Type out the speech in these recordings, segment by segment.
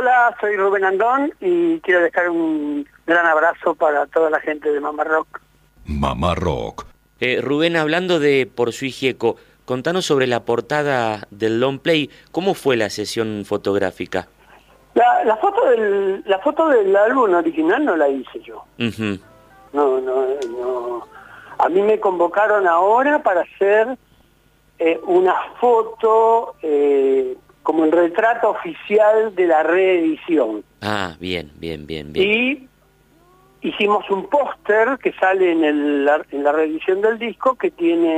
Hola, soy Rubén Andón y quiero dejar un gran abrazo para toda la gente de Mamá Rock. Mamá Rock. Rubén, hablando de Por Sui Gieco, contanos sobre la portada del long play. ¿Cómo fue la sesión fotográfica? La foto del álbum original no la hice yo. Uh-huh. No. A mí me convocaron ahora para hacer una foto como el retrato oficial de la reedición. Ah, bien. Y hicimos un póster que sale en la reedición del disco que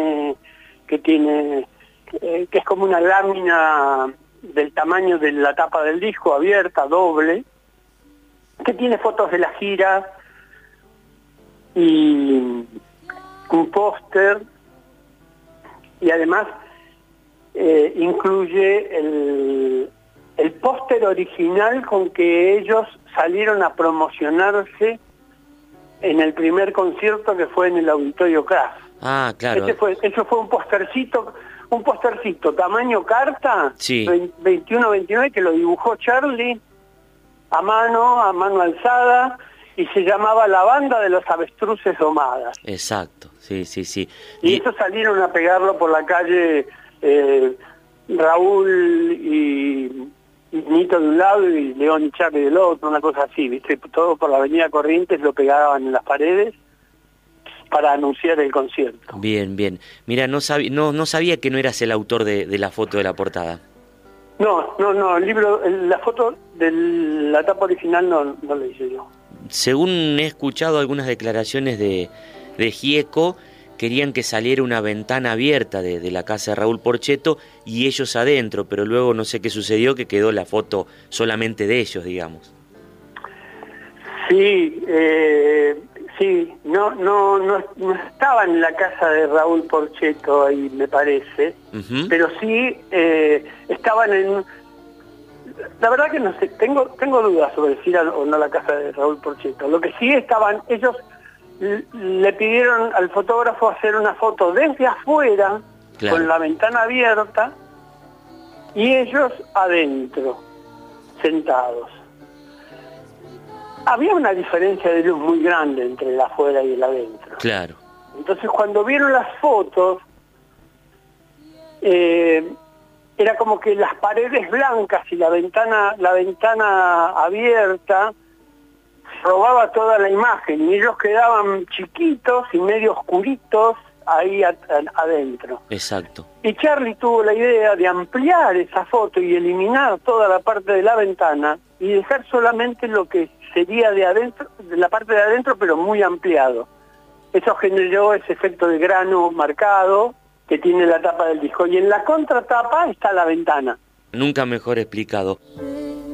es como una lámina del tamaño de la tapa del disco, abierta, doble, que tiene fotos de la gira y un póster, y además incluye el póster original con que ellos salieron a promocionarse en el primer concierto que fue en el Auditorio Kraft. Ah, claro. Eso fue un postercito tamaño carta, sí. 21-29, que lo dibujó Charlie a mano alzada, y se llamaba La Banda de los Avestruces Domadas. Exacto, sí. Y eso salieron a pegarlo por la calle Raúl y Nito de un lado y León y Charlie del otro, una cosa así, ¿viste? Todo por la avenida Corrientes lo pegaban en las paredes para anunciar el concierto. Bien. Mira, no sabía que no eras el autor de la foto de la portada. No, la foto de la tapa original no la hice yo. Según he escuchado algunas declaraciones de Gieco, querían que saliera una ventana abierta de la casa de Raúl Porchetto y ellos adentro, pero luego no sé qué sucedió, que quedó la foto solamente de ellos, digamos. Sí, no estaba en la casa de Raúl Porchetto ahí, me parece, uh-huh. Pero sí estaban en... La verdad que no sé, tengo dudas sobre si era o no la casa de Raúl Porchetto. Lo que sí estaban, ellos le pidieron al fotógrafo hacer una foto desde afuera, claro, con la ventana abierta, y ellos adentro, sentados. Había una diferencia de luz muy grande entre el afuera y el adentro. Claro. Entonces cuando vieron las fotos, era como que las paredes blancas y la ventana abierta robaba toda la imagen y ellos quedaban chiquitos y medio oscuritos ahí adentro. Exacto. Y Charlie tuvo la idea de ampliar esa foto y eliminar toda la parte de la ventana y dejar solamente lo que sería de adentro, de la parte de adentro, pero muy ampliado. Eso generó ese efecto de grano marcado que tiene la tapa del disco. Y en la contratapa está la ventana. Nunca mejor explicado.